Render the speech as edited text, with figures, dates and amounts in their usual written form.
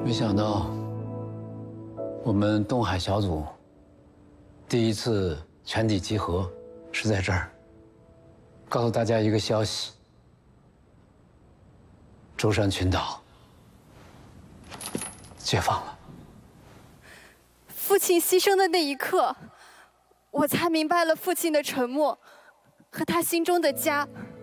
没想到，我们东海小组第一次全体集合是在这儿。告诉大家一个消息：舟山群岛解放了。 父亲牺牲的那一刻，我才明白了父亲的沉默和他心中的家